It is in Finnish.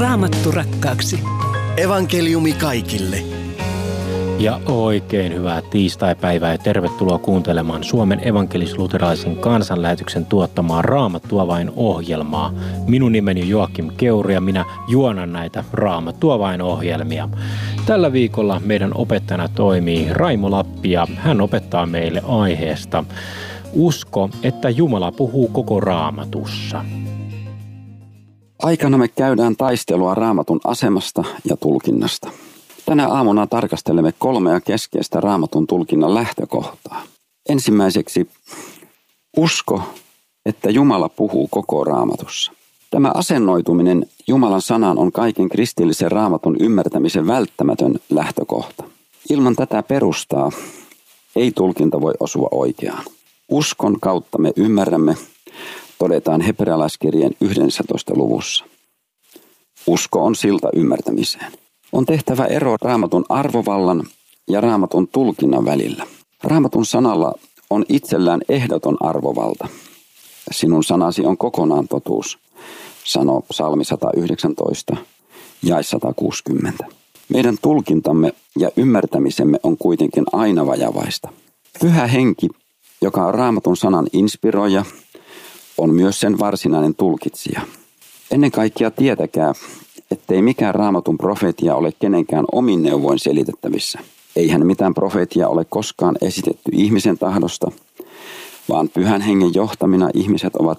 Raamattu rakkaaksi. Evankeliumi kaikille. Ja oikein hyvää tiistaipäivää ja tervetuloa kuuntelemaan Suomen evankelis-luterilaisen kansanlähetyksen tuottamaa Raamattua vain -ohjelmaa. Minun nimeni on Joakim Keuri ja minä juonan näitä Raamattua vain -ohjelmia. Tällä viikolla meidän opettajana toimii Raimo Lappi ja hän opettaa meille aiheesta Usko, että Jumala puhuu koko Raamatussa. Aikana me käydään taistelua Raamatun asemasta ja tulkinnasta. Tänä aamuna tarkastelemme 3 keskeistä Raamatun tulkinnan lähtökohtaa. Ensimmäiseksi usko, että Jumala puhuu koko Raamatussa. Tämä asennoituminen Jumalan sanaan on kaiken kristillisen Raamatun ymmärtämisen välttämätön lähtökohta. Ilman tätä perustaa ei tulkinta voi osua oikeaan. Uskon kautta me ymmärrämme, todetaan hebrealaiskirjeen 11. luvussa. Usko on silta ymmärtämiseen. On tehtävä ero Raamatun arvovallan ja Raamatun tulkinnan välillä. Raamatun sanalla on itsellään ehdoton arvovalta. Sinun sanasi on kokonaan totuus, sanoo Psalmi 119, jae 160. Meidän tulkintamme ja ymmärtämisemme on kuitenkin aina vajavaista. Pyhä henki, joka on Raamatun sanan inspiroija, on myös sen varsinainen tulkitsija. Ennen kaikkea tietäkää, ettei mikään Raamatun profeetia ole kenenkään omin neuvoin selitettävissä. Eihän mitään profeetia ole koskaan esitetty ihmisen tahdosta, vaan Pyhän Hengen johtamina ihmiset ovat